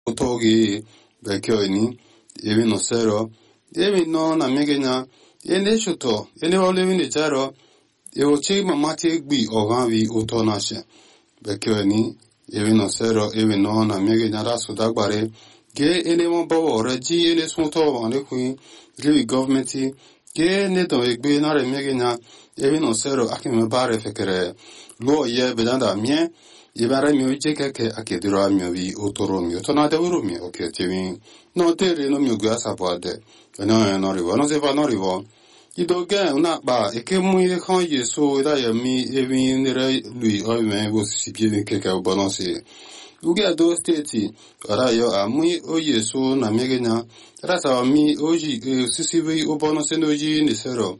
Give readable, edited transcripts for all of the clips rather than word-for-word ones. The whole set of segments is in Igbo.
Otogi Bekioni, even no zero, even no Namigina, any shuto, any all living the zero, it will check my matic be Ogavi Utonashe. Bekioni, even no zero, even no Namigina Sudabare, gay anyone bow Regi, any smoto on the queen, really governmenty, gay neto egbe na remegina, even no zero, Akimabare Fekere, Lo ye Bedanda mien. Ibara mio jekeke akedira mio vi otoro mio tonade uru mio oketivi no tere no mio gasa boade no rivo no se va no rivo idoge una ba eke mu ye kan yeso da ya mi evi nere lui o me go si pie keke obonosi uge do state ara yo amu o yeso na megenya rasa mi oji sisivi obonosi no ji ni sero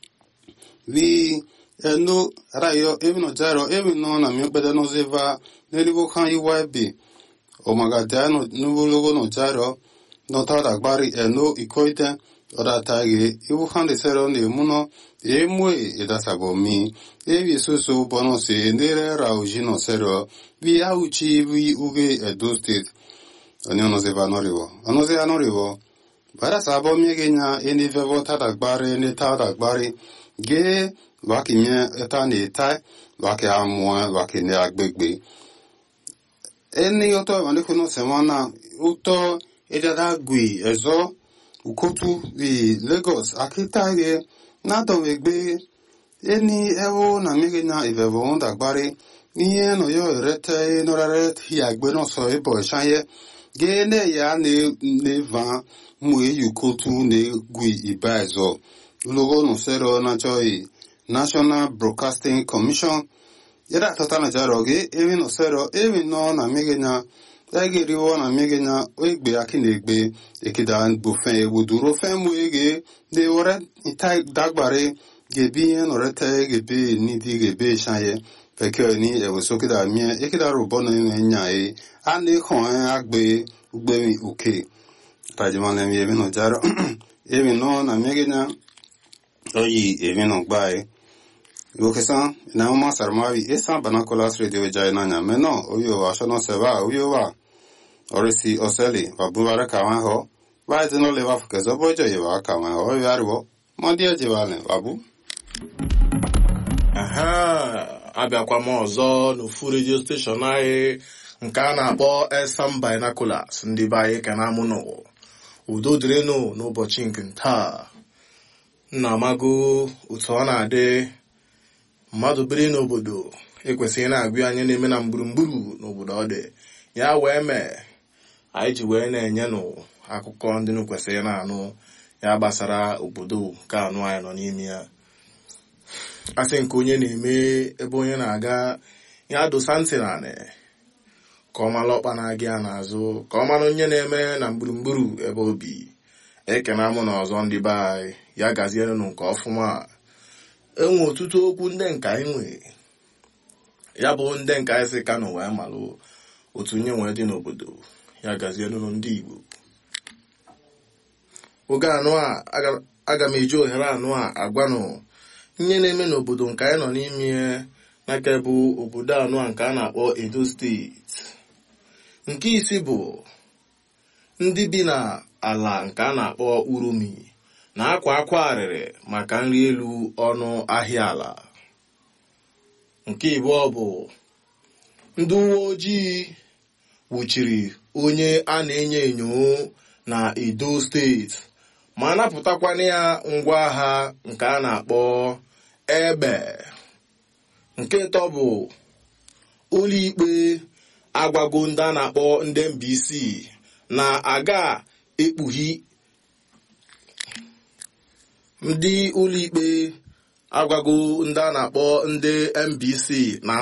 vi no rayo even no zero even no na mi bede no zeva nelivo kan iwabi o magadano no logo no zero no tada gbari no ikoite ora tagi ibu kan de zero ne muno emwe edasabo mi evi susu bono se ndere rauji no zero vi auchi vi uge edo state onyo no zeva no rivo ono ze anorivo bara sabo mi genya eni vevo tada gbari ne tada gbari ge waki mien eta ni tai waki amwa waki ne agbegbe eni oto wande kuno semana uto edada gui ezo ukotu vi Lagos akita ge na do egbe eni ewo na migena ivevo onda gbari iye no yo rete no rete hi agbe no so ebo shanye ge ne ya ne van mu yukotu ne gui ibazo logo no sero na choi National Broadcasting Commission yada totana jaroge even no zero even no na megenya ege riwo na megenya egbe akinegbe ekidan bufen wuduro femu ege de ore itai dagbare gebi no rete gebe nidi gebe shaye feke ni ewosokida mi ekida robo no nya ani khon agbe ugbe mi uke tajimane mi even no jaro even no na megenya oyi even no gbae Yokesan, na uma sarmavi esa banakolas radio jainanya meno oyo ashono seva oyo wa orisi oseli babuvara kawanho ba zeno leva fukezo bojo yewa kawanho yarwo mondia jewale babu aha abịakwa m ọzọ n'ofu radio station anyị nke a na-akpọ Esam Binoculars ndị be anyị ka na-amụ n'ụwa udo dịrịnụ n'ụbọchị nke taa nna amago otu ọ na-adị mmadụ biri n'obodo ekwesịghị na-agụ anya na-eme na gburugburu n'obodo ọ dị ya wee mee anyị ji wee na-enye n'akụkọ ndị kwesịrị na-anụ ya gbasara obodo nke anụ anyị nọ n'ime ya asị nke onye na-eme ebe onye na-aga ya dosa ntị naanị ka ọ mara ọkpa na-aga ya n'azụ ka ọ mara onye na-eme na gburugburu ebe obi ekena mụ na ọzọ ndị be anyị ya gazierenụ nke ọfụma enwe ọtụtụ okwu ndị nke anyị nwe ya bụ ndị nke anyị sị ka nọ wee malụ otu nye nwee dị n'obodo ya gazierenụ ndị Igbo oge anụ a aga m eji ohere anụ a agwanụ nye na-eme n'obodo nke anyị nọ n'ime n'aka bụ obodo anụ a nke a na-akpọ Edo steeti nke isi bụ ndị bi na ala nke a na-akpọ Uromi na-akwa akwa arịrị maka nri elu ọnụ ahịa ala nke ịbụọ bụ ndị uwe ojii nwụchiri onye a na-enyo enyo na Edo steeti ma napụtakwana ya ngwa agha nke a na-akpọ egbe nke ịtọ bụ ụlọikpe agwago ndị a na-akpọ ndị Mbaise na-aga ekpughi ndị ụlọikpe agwago ndị a na-akpọ ndị Mbaise na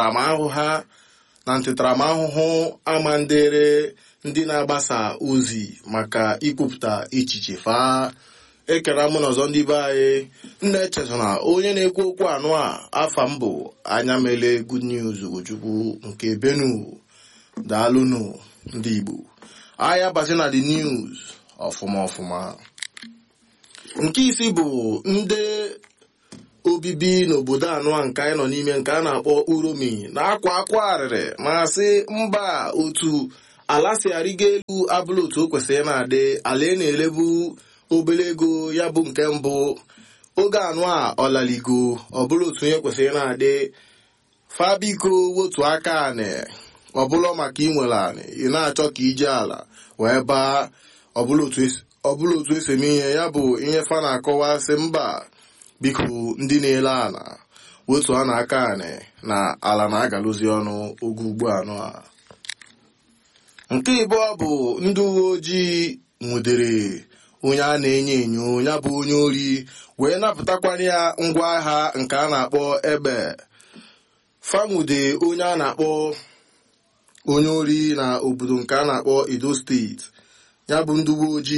ntịtaramahụhụ amandere ndị na-agbasa ozi maka ikwupụta echiche fa ekere mụ n'ọzọ ndị be anyị nna echetara onye na-ekwu okwu anụ a afa mbụ anya mele good news Ojukwu nke Benue daalụnụ ndị Igbo anya basi na the news ọfụma nke isi bụ ndị obibi n'obodo anụ a nke anyị nọ n'ime nke a na-akpọ Uromi na-akwa akwa arịrị ma sị mba otu ala si arịgo elu abụla otu o kwesịrị na-adị ala na-elebu obere ego ya bụ nke mbụ oge anụ a ọlaligo ọbụla otu onye kwesịrị na-adị fabiko wotu aka anị ọbụla maka inwere anị ị na-achọ ka ije ala wee baa ọbụla otu esi eme ihe ya bụ ihe fa na-akọwa sị mba biko ndị na-ele ala wotu a na aka anị na ala na-agalụzi ọnụ oge ugbu anụ a. Nke ịbụọ bụ ndị uwe ojii nwudere onye a na-enyo enyo ya bụ onye ori wee napụtakwara ya ngwa agha nke a na-akpọ egbe. Fanwude onye a na-akpọ onye ori na obodo nke a na-akpọ Edo steeti. Ya bụ ndị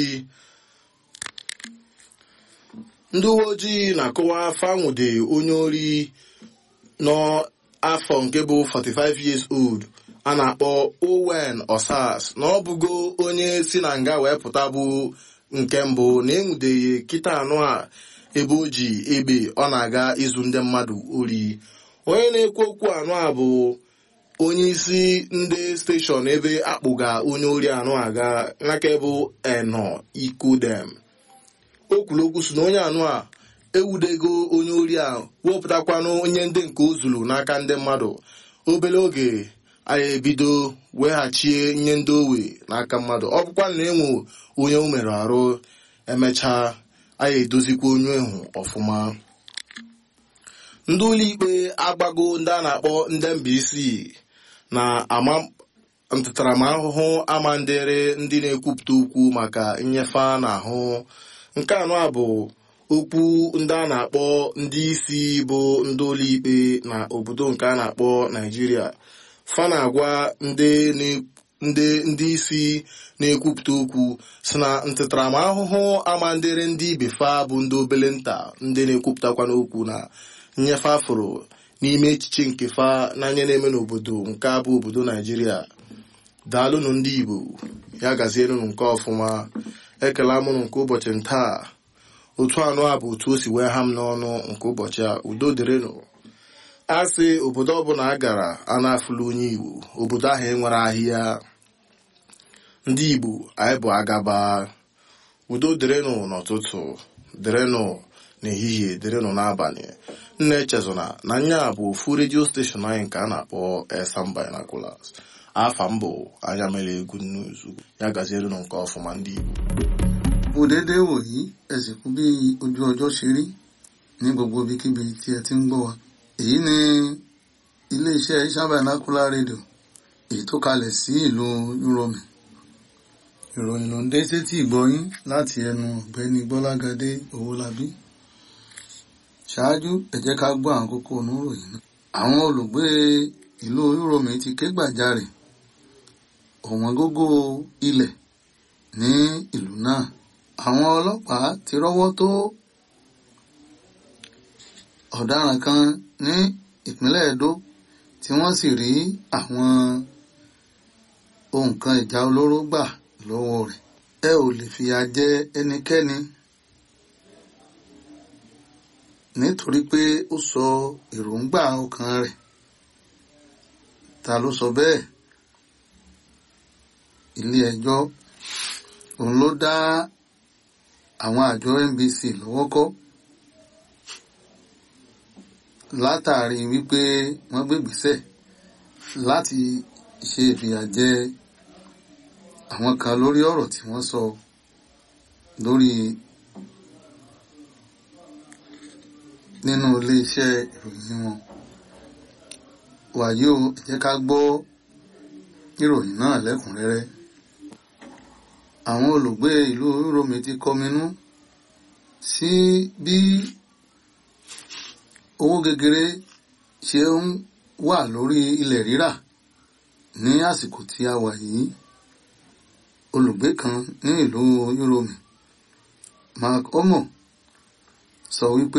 uwe ojii na-akọwa fanwude onye ori nọ afọ nke bụ 45 years old a na-akpọ Owen Osas na ọ bụgo onye si na nga wee pụta bụ nke mbụ na enwudeghị kịta anụ a ebe o ji egbe ọ na-aga ịzụ ndị mmadụ ori. Onye na-ekwu okwu anụ a bụ onye isi ndị steshọn ebe akpụga onye ori anụ aga n'aka bụ Eno Ikodem. O kwuru okwu si na onye anụ a ewudego onye ori a wepụtakwanụ onye ndị nke o zuru n'aka ndị mmadụ obere oge anyị ebido weghachie nye ndị owe n'aka mmadụ. Ọ bụkwa na enwe onye o mere arụ emechaa anyị edozikwa onye ahụ ọfụma. Ndị ụlọikpe agbago ndị a na-akpọ ndị Mbaise na ama ntaramahụhụ amandere ndị na-ekwupụta okwu maka nnyefe n'ahụ. Nke anọ a bụ okwu ndị a na-akpọ ndị isi bụ ndị ụlọikpe na obodo nke a na-akpọ Naijiria. Fa na-agwa ndị isi na-ekwupụta okwu si na ntaramahụhụ amandere ndị ibe fa bụ ndị obele nta ndị na-ekwupụtakwa n'okwu na nnyefe afụrụ n'ime echiche nke fa n'anya na-eme n'obodo nke a bụ obodo Naijiria. Daalụnụ ndị Igbo, ya gazienụ nke ọfụma. Ekele amụnụ nke ụbọchị ntaa. Otu anụ a bụ otu o si wee ha m n'ọnụ nke ụbọchị a. Udo dịrịnụ. A sị obodo ọbụla a gara a na-afụla onye Igbo, obodo ahụ enwere ahịa. Ndị Igbo anyị bụ agaba. Udo dịrịnụ n'ụtụtụ, dịrịnụ n'ehihie, dịrịnụ n'abalị. Nna echezona na nya bụ ofu redio steshọn anyị nke a na-akpọ Esan Binoculars. Afa mbụ anya mere egwu nnuzu, ya gazierenụ nke ọfụma ndị Igbo. Òdédé wòyí ẹ̀sìnkú bí ojú ọjọ́ ṣe rí ní gbogbo ibikíbi tí ẹ ti ń gbọ́ wa. Èyí ni iléeṣẹ́ Esan Binocular rédíò èyí tó kalẹ̀ sí ìlú Uromi. Ìròyìn ló ń dé sétí ìgbọ́yín láti ẹnu ọ̀gbẹ́ni Gbọ́lágadé Owólabí. Ṣáájú ẹ jẹ́ ká gbọ́ àwọn kókó oníròyìn náà. Àwọn olùgbé ìlú Uromi ti ké gbàjarè ọ̀wọ́n gógó ilẹ̀ ní ìlú náà. Àwọn ọlọ́pàá ti rọ́wọ́ tó ọ̀daràn kan ní ìpínlẹ̀ Edo tí wọ́n sì rí àwọn ohun kan ìjà olóró gbà lọ́wọ́ rẹ̀. Ẹ ò lè fìyà jẹ ẹnikẹ́ni nítorí pé ó sọ èròǹgbà ọkàn rẹ̀. Ta ló sọ bẹ́ẹ̀? Ilé ẹjọ́ òun ló dá àwọn àjọ NBC lọ́wọ́ kọ́ látàrí wípé wọ́n gbégbèsẹ̀ láti ṣe ìfìyàjẹ àwọn kan lórí ọ̀rọ̀ tí wọ́n sọ lórí nínú iléeṣẹ́ ìròyìn wọn. Wàyí o, ẹ jẹ́ ká gbọ́ ìròyìn náà lẹ́kùnrẹ́rẹ́. Àwọn olùgbé ìlú Uromi ti kọminú sí bí owó gegere ṣe ń wà lórí ilẹ̀ rírà ní àsìkò tí a wà yìí. Olùgbé kan ní ìlú Uromi, Mark Omo, sọ wípé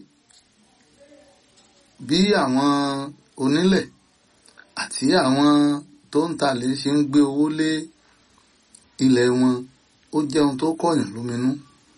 bí àwọn onílẹ̀ àti àwọn tó ń talẹ̀ ṣe ń gbé owó lé ilẹ̀ wọn ó jẹ́ ohun tó kọ̀yàn lóminú.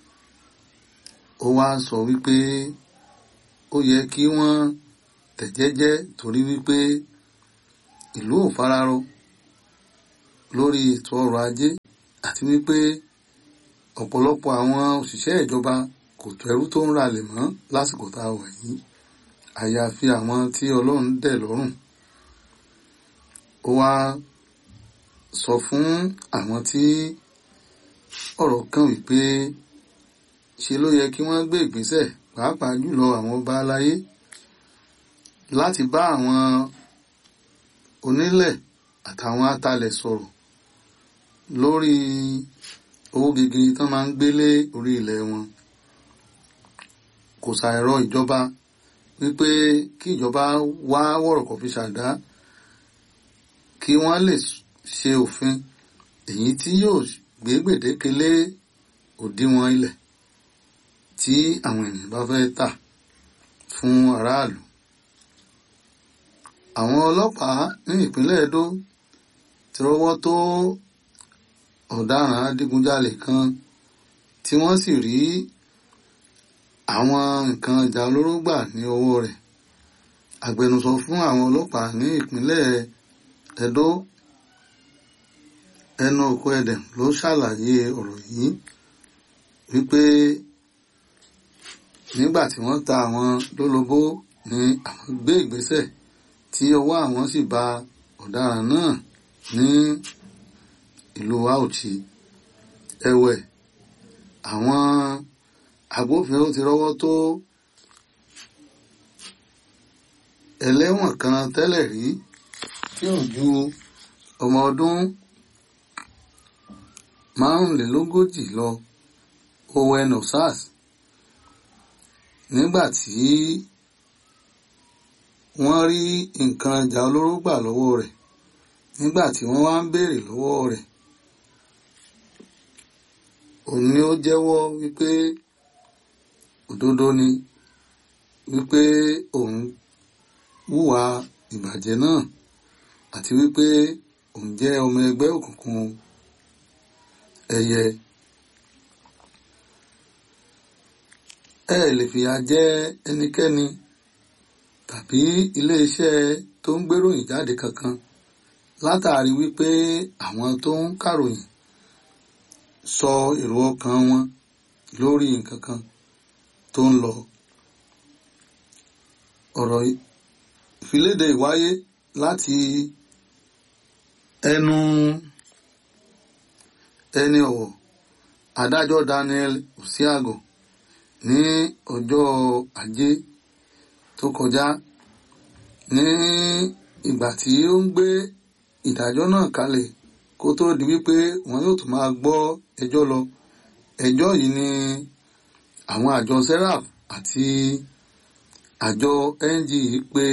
Ó wá sọ wípé ó yẹ kí wọ́n tẹ̀jẹ́jẹ́ torí wípé ìlú ò fararọ lórí ètò ọrọ̀ ajé àti wípé ọ̀pọ̀lọpọ̀ àwọn òṣìṣẹ́ ìjọba kò tó ẹrú tó ń ralẹ̀ mọ́ lásìkò tá a wà yìí àyàfi àwọn tí Ọlọ́run dẹ̀ lọ́rùn. Ó wá sọ fún àwọn tí ọ̀rọ̀ kàn wípé ṣe ló yẹ kí wọ́n gbé ìgbésẹ̀ pàápàá jùlọ àwọn ọba aláyé láti bá àwọn onílẹ̀ àtàwọn atalẹ̀ sọ̀rọ̀ lórí owó gegere tán máa ń gbélé orí ilẹ̀ wọn. Kò ṣàìrọ̀ ìjọba wípé kí ìjọba wá wọ̀rọ̀kọ̀ fi ṣàdá kí wọ́n lè ṣe òfin èyí tí yóò gbé gbèdéke lé òdiwọ̀n ilẹ̀ tí àwọn ènìyàn bá fẹ́ tà fún aráàlú. Àwọn ọlọ́pàá ní ìpínlẹ̀ Edo ti rọ́wọ́ tó ọ̀daràn adigunjalè kan tí wọ́n sì rí àwọn nǹkan ìjà olóró gbà ní ọwọ́ rẹ̀. Agbẹnusọ fún àwọn ọlọ́pàá ní ìpínlẹ̀ Edo Enoch Edem ló ṣàlàyé ọ̀rọ̀ yìí wípé nígbà tí wọ́n ta àwọn lólobó ni àwọn gbé ìgbésẹ̀ tí ọwọ́ àwọn sì bá ọ̀daràn náà ní ìlú Auchi. Ẹ̀wẹ̀, àwọn agbófinró ti rọ́wọ́ tó ẹlẹ́wọ̀n kan tẹ́lẹ̀ rí tí ò ju ọmọ ọdún 45 lọ, Owen Osas, nígbà tí wọ́n rí nǹkan ìjà olóró gbà lọ́wọ́ rẹ̀. Nígbà tí wọ́n wá ń béèrè lọ́wọ́ rẹ̀, òun ni ó jẹ́wọ́ wípé òdodo ni wípé òun hùwà ìbàjẹ́ náà àti wípé òun jẹ́ ọmọ ẹgbẹ́ òkùnkùn ẹyẹ. Ẹ lè fìyà jẹ ẹnikẹ́ni tàbí iléeṣẹ́ tó ń gbéròyìn jáde kankan látàrí wípé àwọn tó ń kàròyìn sọ èrò ọkàn wọn lórí nǹkan kan tó ń lọ. Ọ̀rọ̀ ìfiléde ìwáyé láti ẹnu ẹni ọ̀wọ̀ adájọ́ Daniel Usiago ní ọjọ́ Ajé tó kọjá ní ìgbà tí ó ń gbé ìdájọ́ náà kalẹ̀ kó tó di wípé wọn yóò tún máa gbọ́ ẹjọ́ lọ. Ẹjọ́ yìí ni àwọn àjọ Serap àti àjọ NG pè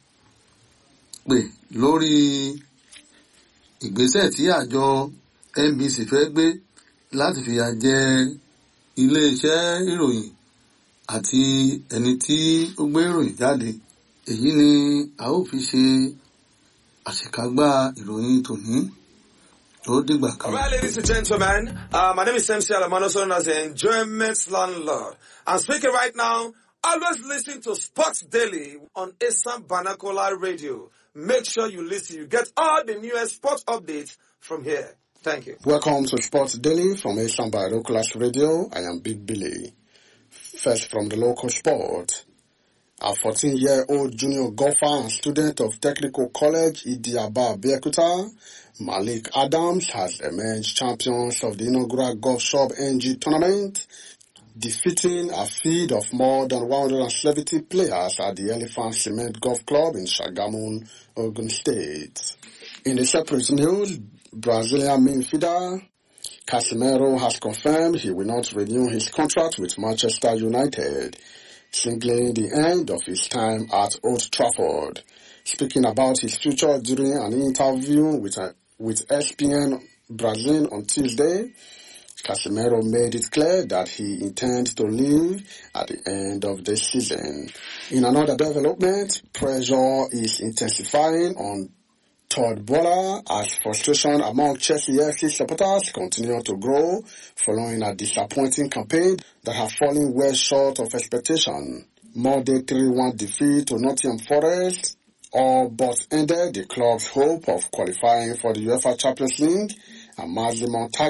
lórí ìgbésẹ̀ tí àjọ NBC fẹ́ gbé láti fìyà jẹ iléeṣẹ́ ìròyìn àti ẹni tí ó gbé ìròyìn jáde. Èyí ni a ó fi ṣe àṣekágbá ìròyìn tòní. All right, ladies and gentlemen, my name is MC Alamano, known as the Enjoyment Landlord. I'm speaking right now. Always listen to Sports Daily on Asam Banakola Radio. Make sure you listen. You get all the newest sports updates from here. Thank you. Welcome to Sports Daily from Asam Banakola Radio. I am Big Billy. First from the local sport. A 14-year-old junior golfer and student of Technical College Idiaba Abeokuta, Malik Adams, has emerged champions of the inaugural Golf Shop NG tournament, defeating a field of more than 170 players at the Elephant Cement Golf Club in Shagamun, Ogun State. In a separate news, Brazilian midfielder Casemiro has confirmed he will not renew his contract with Manchester United, signaling the end of his time at Old Trafford. Speaking about his future during an interview with ESPN Brazil on Tuesday, Casemiro made it clear that he intends to leave at the end of the season. In another development, pressure is intensifying on Todd Boehly as frustration among Chelsea FC supporters continue to grow following a disappointing campaign that have fallen well short of expectation. Monday 3-1 defeat to Nottingham Forest all but ended the club's hope of qualifying for the UEFA Champions League and Mazemon